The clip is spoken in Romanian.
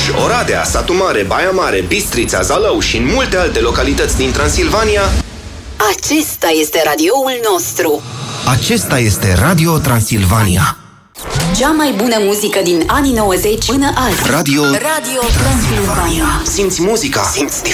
Oradea, Satu Mare, Baia Mare, Bistrița, Zalău și în multe alte localități din Transilvania. Acesta este radioul nostru. Acesta este Radio Transilvania. Cea mai bună muzică din anii 90 până azi. Radio Transilvania. Simți muzica. Simți